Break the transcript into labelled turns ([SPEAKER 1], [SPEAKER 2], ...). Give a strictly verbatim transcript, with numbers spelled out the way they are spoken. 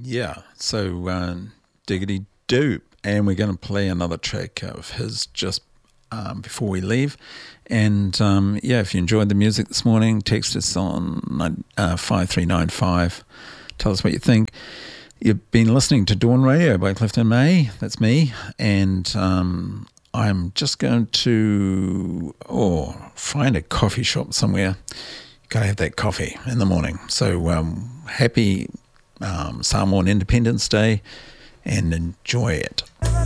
[SPEAKER 1] Yeah, so uh, diggity doop. And we're going to play another track of his just um, before we leave. And um, yeah, if you enjoyed the music this morning, text us on uh, five three nine five. Tell us what you think. You've been listening to Dawn Radio by Clifton May. That's me. And um, I'm just going to oh find a coffee shop somewhere. You've got to have that coffee in the morning. So um, happy um, Samoan Independence Day and enjoy it.